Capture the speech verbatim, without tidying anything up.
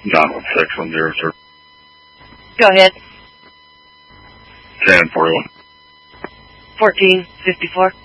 nine one six one zero, sir. Go ahead. ten forty-one. fourteen fifty-four.